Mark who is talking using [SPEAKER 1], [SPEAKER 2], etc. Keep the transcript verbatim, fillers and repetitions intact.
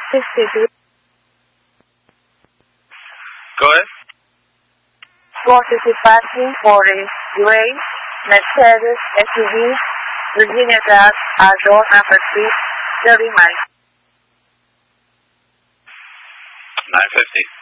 [SPEAKER 1] sixty-two.
[SPEAKER 2] Go ahead.
[SPEAKER 1] What is the parking for a gray Mercedes S U V, Virginia Class, R door number three, thirty miles?
[SPEAKER 2] nine fifty.